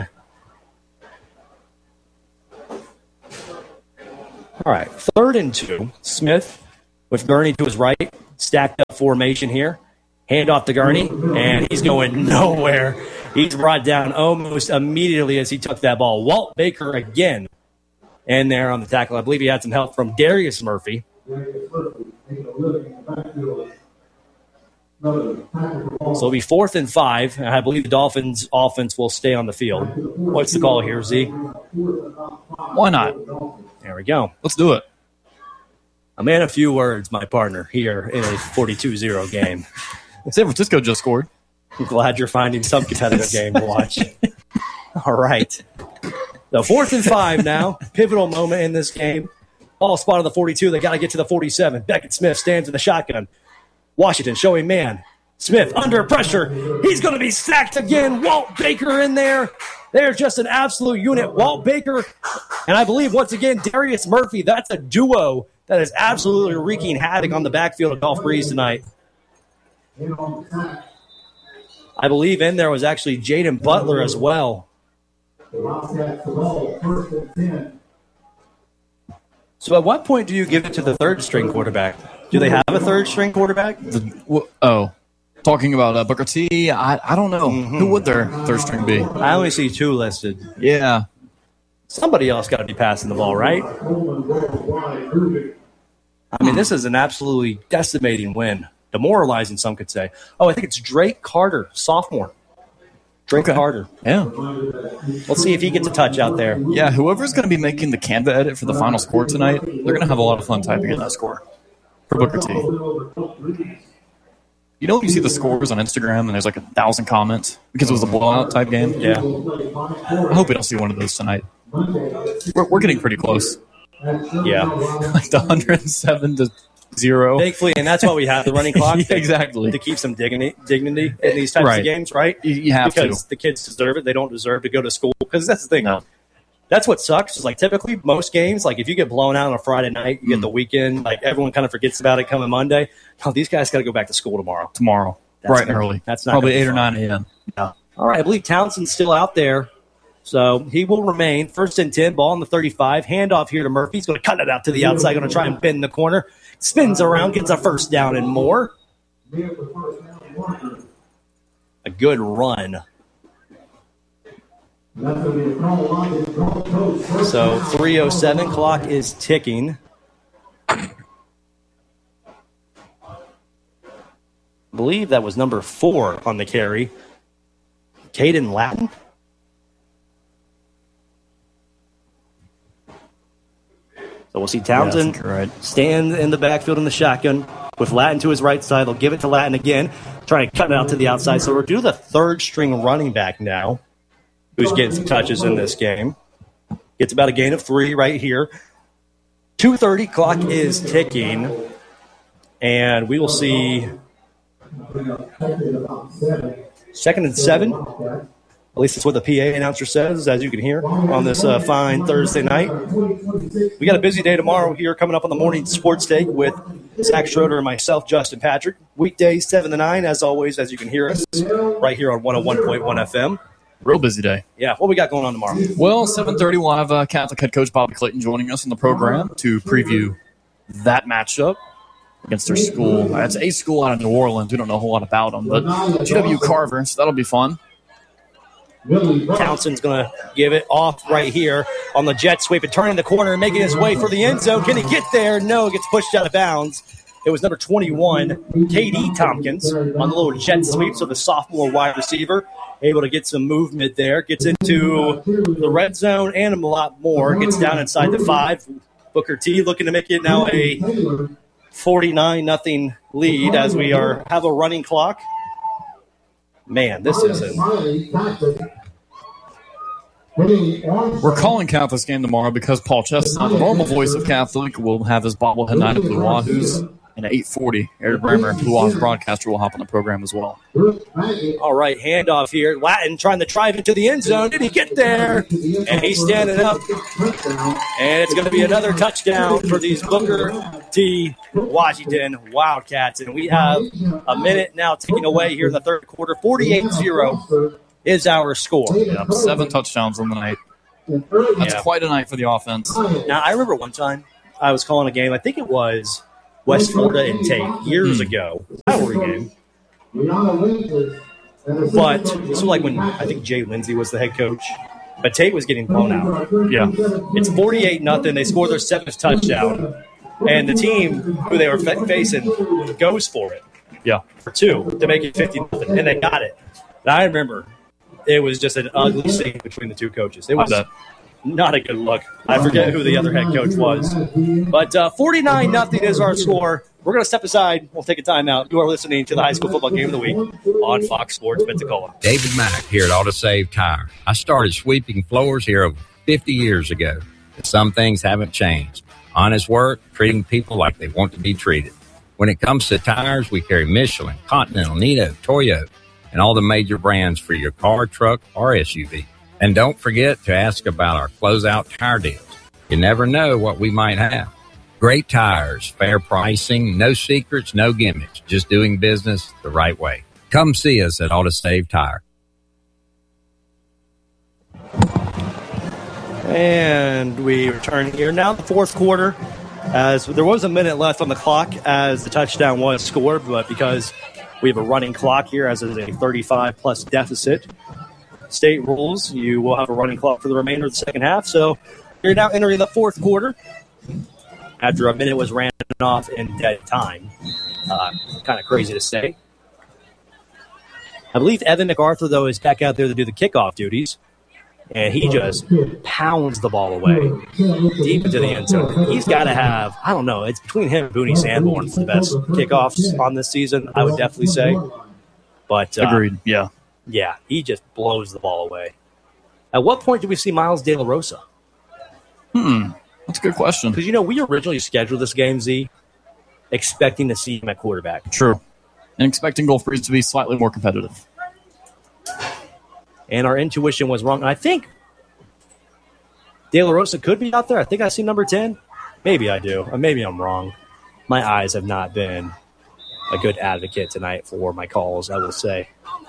All right, 3rd and 2. Smith with Gurney to his right. Stacked up formation here. Hand off to Gurney, and he's going nowhere. He's brought down almost immediately as he took that ball. Walt Baker again in there on the tackle. I believe he had some help from Darius Murphy. So it'll be 4th and 5, and I believe the Dolphins' offense will stay on the field. What's the call here, Z? Why not? There we go. Let's do it. A man of few words, my partner, here in a 42-0 game. San Francisco just scored. I'm glad you're finding some competitive game to watch. All right. So 4th and 5 now. Pivotal moment in this game. Ball spot on the 42. They got to get to the 47. Beckett Smith stands in the shotgun. Washington showing man. Smith under pressure. He's going to be sacked again. Walt Baker in there. They're just an absolute unit. Walt Baker, and I believe once again Darius Murphy. That's a duo that is absolutely wreaking havoc on the backfield of Gulf Breeze tonight. I believe in there was actually Jaden Butler as well. So at what point do you give it to the 3rd-string quarterback? Do they have a 3rd-string quarterback? Talking about Booker T, I don't know. Mm-hmm. Who would their 3rd-string be? I only see 2 listed. Yeah. Somebody else got to be passing the ball, right? I mean, this is an absolutely decimating win. Demoralizing, some could say. Oh, I think it's Drake Carter, sophomore. Drake Carter. Yeah. Let's see if he gets a touch out there. Yeah, whoever's going to be making the Canva edit for the final score tonight, they're going to have a lot of fun typing in that score for Booker T. You know when you see the scores on Instagram and there's like 1,000 comments because it was a blowout type game? Yeah. I hope we don't see one of those tonight. We're getting pretty close. Yeah. Like the 107-0. Thankfully, and that's why we have the running clock. Yeah, exactly. To keep some dignity in these types of games, right? You have because the kids deserve it. They don't deserve to go to school. Because that's the thing. No. That's what sucks. Is like typically most games, like if you get blown out on a Friday night, you get the weekend, like everyone kind of forgets about it coming Monday. No, these guys got to go back to school tomorrow. Bright and early. That's not probably 8 or 9 a.m. Yeah. All right, I believe Townsend's still out there. So he will remain. 1st and 10, ball on the 35. Handoff here to Murphy. He's going to cut it out to the outside, going to try and bend the corner. Spins around, gets a 1st down and more. A good run. So 3:07 clock is ticking. I believe that was number 4 on the carry. Caden Latin. So we'll see Townsend stand in the backfield in the shotgun with Latin to his right side. They'll give it to Latin again, trying to cut it out to the outside. So we're due the 3rd-string running back now, who's getting some touches in this game. Gets about a gain of 3 right here. 2:30 clock is ticking, and we will see 2nd and 7. At least that's what the PA announcer says, as you can hear on this fine Thursday night. We got a busy day tomorrow here coming up on the morning sports take with Zach Schroeder and myself, Justin Patrick. Weekdays 7 to 9, as always, as you can hear us right here on 101.1 FM. Real busy day. Yeah, what we got going on tomorrow? Well, 7:30, we'll have Catholic head coach Bobby Clayton joining us on the program to preview that matchup against their school. It's a school out of New Orleans. We don't know a whole lot about them, but GW Carver, so that'll be fun. Townsend's going to give it off right here on the jet sweep and turning the corner and making his way for the end zone. Can he get there? No, gets pushed out of bounds. It was number 21, K.D. Tompkins, on the little jet sweep, so the sophomore wide receiver, able to get some movement there. Gets into the red zone and a lot more. Gets down inside the 5. Booker T looking to make it now a 49-0 lead as we have a running clock. Man, this isn't. We're calling Catholic's game tomorrow because Paul Chestnut, the normal voice of Catholic, will have his bobblehead night at Blue Wahoos. And at 8:40, Eric Bramer, Blue Wahoos broadcaster, will hop on the program as well. All right, handoff here. Latin trying to drive into the end zone. Did he get there? And he's standing up. And it's going to be another touchdown for these Booker T. Washington Wildcats. And we have a minute now ticking away here in the third quarter. 48-0 is our score. Yep, 7 touchdowns on the night. That's quite a night for the offense. Now, I remember one time I was calling a game. I think it was West Florida and Tate years ago. Rivalry game. But this was like when I think Jay Lindsey was the head coach. But Tate was getting blown out. Yeah. It's 48-0. They score their 7th touchdown. And the team who they were facing goes for it. Yeah. For 2 to make it 50-0. And they got it. And I remember it was just an ugly scene between the two coaches. It was not a good look. I forget who the other head coach was. But 49-0 is our score. We're going to step aside. We'll take a timeout. You are listening to the High School Football Game of the Week on Fox Sports Pensacola. David Mack here at AutoSave Tire. I started sweeping floors here over 50 years ago. But some things haven't changed. Honest work, treating people like they want to be treated. When it comes to tires, we carry Michelin, Continental, Nitto, Toyo, and all the major brands for your car, truck, or SUV. And don't forget to ask about our closeout tire deals. You never know what we might have. Great tires, fair pricing, no secrets, no gimmicks, just doing business the right way. Come see us at AutoSave Tire. And we return here now, the fourth quarter, as there was a minute left on the clock as the touchdown was scored, but because we have a running clock here, as it is a 35-plus deficit, state rules, you will have a running clock for the remainder of the second half. So you're now entering the fourth quarter after a minute was ran off in dead time. Kind of crazy to say. I believe Evan MacArthur, though, is back out there to do the kickoff duties. And he just pounds the ball away deep into the end zone. He's got to have, I don't know, it's between him and Booney Sanborn for the best kickoffs on this season, I would definitely say. But agreed, yeah. Yeah, he just blows the ball away. At what point do we see Miles De La Rosa? That's a good question. Because, we originally scheduled this game, Z, expecting to see him at quarterback. True. And expecting Gulf Breeze to be slightly more competitive. And our intuition was wrong. I think De La Rosa could be out there. I think I see number 10. Maybe I do. Or maybe I'm wrong. My eyes have not been a good advocate tonight for my calls, I will say.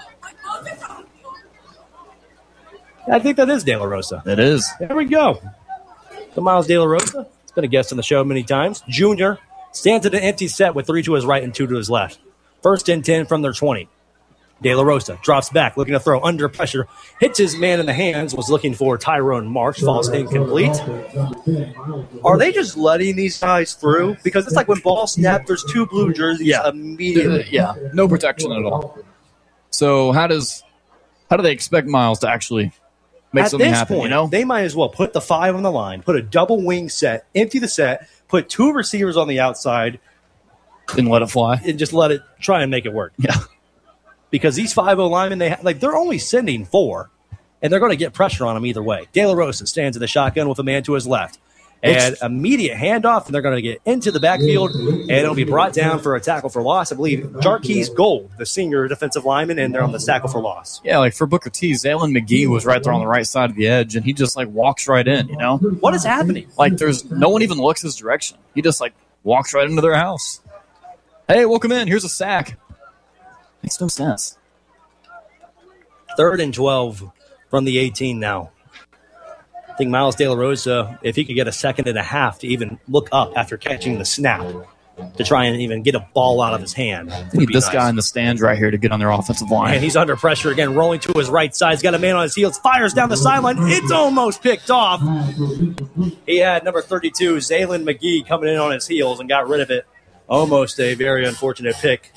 I think that is De La Rosa. It is. There we go. So Miles De La Rosa, he's been a guest on the show many times. Junior stands at an empty set with 3 to his right and 2 to his left. First and 10 from their 20. De La Rosa drops back, looking to throw under pressure. Hits his man in the hands, was looking for Tyrone March. Falls incomplete. Are they just letting these guys through? Because it's like when ball snapped, there's 2 blue jerseys immediately. Yeah, no protection at all. So how do they expect Miles to actually make something happen? Point, they might as well put the 5 on the line, put a double wing set, empty the set, put 2 receivers on the outside, and let it fly, and just let it try and make it work. Yeah. Because these 5-0 linemen, they're only sending 4, and they're going to get pressure on them either way. De La Rosa stands in the shotgun with a man to his left. And immediate handoff, and they're going to get into the backfield, and it'll be brought down for a tackle for loss. I believe Jarquez Gold, the senior defensive lineman, and they're on the tackle for loss. Yeah, like for Booker T, Zaylin McGee was right there on the right side of the edge, and he just walks right in, What is happening? There's no one even looks his direction. He just walks right into their house. Hey, welcome in. Here's a sack. Makes no sense. 3rd and 12 from the 18 now. I think Miles De La Rosa, if he could get a second and a half to even look up after catching the snap to try and even get a ball out of his hand. Need this guy in the stands right here to get on their offensive line. And he's under pressure again, rolling to his right side. He's got a man on his heels, fires down the sideline. It's almost picked off. He had number 32, Zaylin McGee, coming in on his heels and got rid of it. Almost a very unfortunate pick.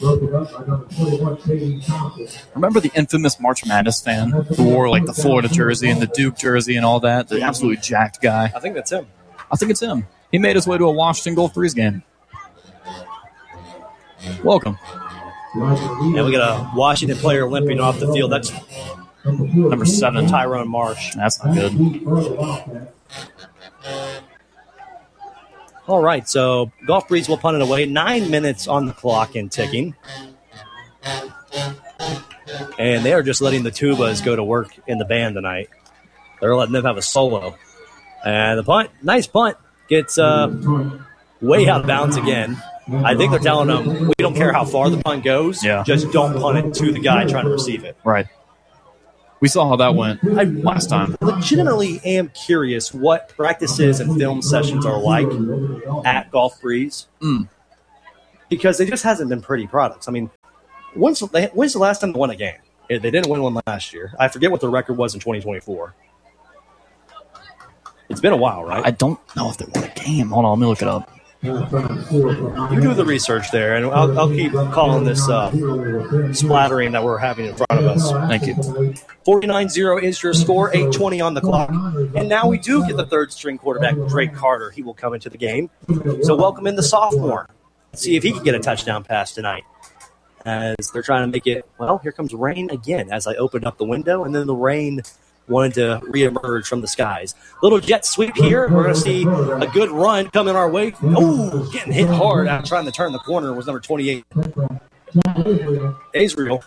Remember the infamous March Madness fan who wore the Florida jersey and the Duke jersey and all that? The absolutely jacked guy. I think that's him. I think it's him. He made his way to a Washington Gulf Breeze game. Welcome. And we got a Washington player limping off the field. That's Number 7, Tyrone Marsh. That's not good. All right, so Gulf Breeze will punt it away. 9 minutes on the clock and ticking. And they are just letting the tubas go to work in the band tonight. They're letting them have a solo. And the punt, nice punt, gets way out of bounds again. I think they're telling them, we don't care how far the punt goes, just don't punt it to the guy trying to receive it. Right. We saw how that went last time. Legitimately am curious what practices and film sessions are like at Gulf Breeze. Because it just hasn't been pretty products. I mean, when's the last time they won a game? They didn't win one last year. I forget what the record was in 2024. It's been a while, right? I don't know if they won a game. Hold on, let me look it up. You do the research there, and I'll keep calling this splattering that we're having in front of us. Thank you. 49-0 is your score, 8:20 on the clock. And now we do get the third-string quarterback, Drake Carter. He will come into the game. So welcome in the sophomore. Let's see if he can get a touchdown pass tonight. As they're trying to make it, well, here comes rain again as I opened up the window, and then the rain wanted to reemerge from the skies. Little jet sweep here. We're going to see a good run coming our way. Oh, getting hit hard out trying to turn the corner was number 28. Israel.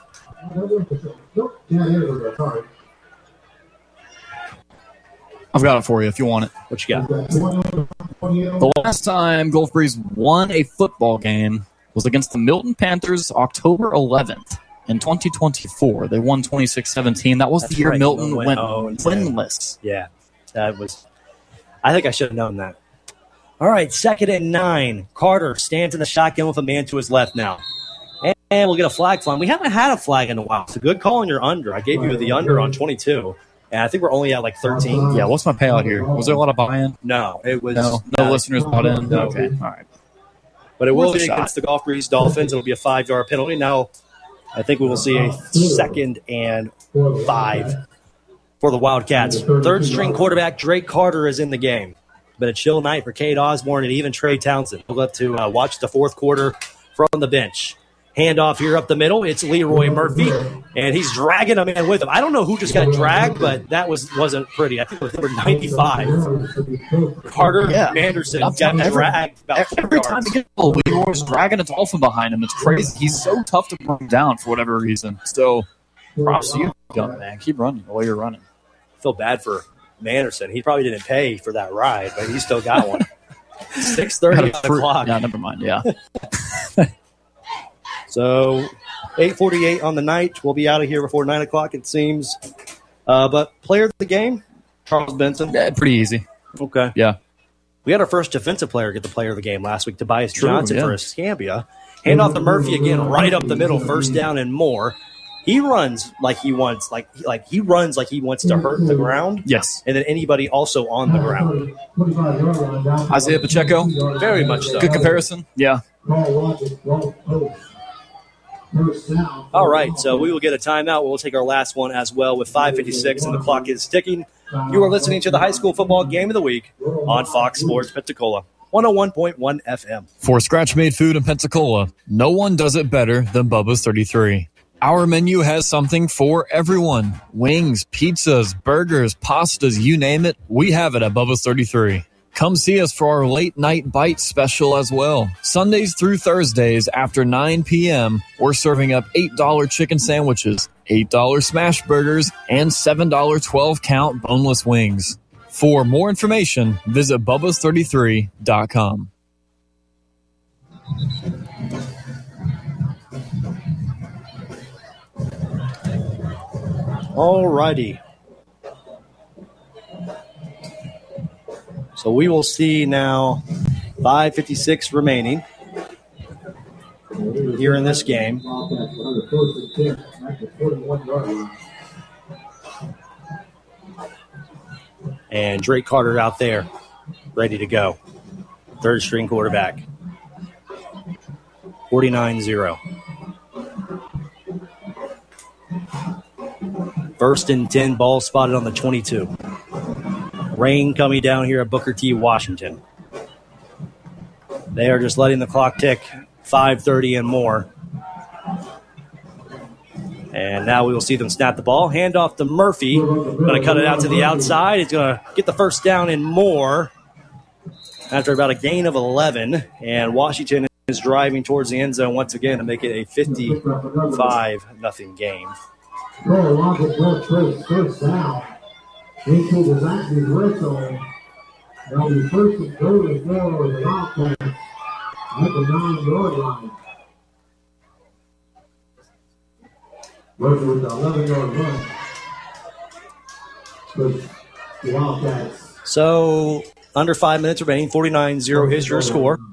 I've got it for you if you want it. What you got? The last time Gulf Breeze won a football game was against the Milton Panthers October 11th. In 2024, they won 26-17. That was the year Milton went winless. Yeah, that was. I think I should have known that. All right, 2nd and 9. Carter stands in the shotgun with a man to his left now. And we'll get a flag flying. We haven't had a flag in a while. It's a good call on your under. I gave you the under on 22. And I think we're only at like 13. Yeah, what's my payout here? Was there a lot of buy-in? No, it was. No listeners bought in? No. Okay, all right. But it will be against the Gulf Breeze Dolphins. It'll be a 5-yard penalty. Now, I think we will see a 2nd and 5 for the Wildcats. Third-string quarterback Drake Carter is in the game. Been a chill night for Cade Osborne and even Trey Townsend. We'll have to watch the fourth quarter from the bench. Handoff here up the middle. It's Leroy Murphy, and he's dragging a man with him. I don't know who just got dragged, but that wasn't pretty. I think it was number 95. Carter Manderson got dragged about every time he gets the ball, Leroy's dragging a Dolphin behind him. It's crazy. He's so tough to bring down for whatever reason. So, props to you, young man. Keep running the way you're running. I feel bad for Manderson. He probably didn't pay for that ride, but he still got one. 6:30 on the clock. Yeah, never mind. Yeah. So, 8:48 on the night. We'll be out of here before 9 o'clock, it seems. But player of the game, Charles Benson. Yeah, pretty easy. Okay. Yeah. We had our first defensive player get the player of the game last week, Tobias Johnson for Escambia. Hand off to Murphy again, right up the middle, first down and more. He runs like he wants, like he runs like he wants to hurt the ground. Yes. And then anybody also on the ground. Isaiah Pacheco. Very much so. Good comparison. Yeah. All right, so we will get a timeout. We'll take our last one as well with 5:56, and the clock is ticking. You are listening to the high school football game of the week on Fox Sports Pensacola, 101.1 FM. For scratch-made food in Pensacola, no one does it better than Bubba's 33. Our menu has something for everyone. Wings, pizzas, burgers, pastas, you name it, we have it at Bubba's 33. Come see us for our late night bite special as well. Sundays through Thursdays after 9 p.m., we're serving up $8 chicken sandwiches, $8 smash burgers, and $7 12-count boneless wings. For more information, visit bubbas33.com. All righty. So we will see now 5:56 remaining here in this game. And Drake Carter out there, ready to go. Third string quarterback. 49-0. First and 10, ball spotted on the 22. Rain coming down here at Booker T, Washington. They are just letting the clock tick, 5:30 and more. And now we will see them snap the ball. Hand off to Murphy. Going to cut it out to the outside. He's going to get the first down and more after about a gain of 11. And Washington is driving towards the end zone once again to make it a 55-0 game. First down. Into the Latin whistle. They'll be first and 34 with an offense at the 9-yard line. Working with the 11-yard run. So under 5 minutes remaining, 49-0 is your score.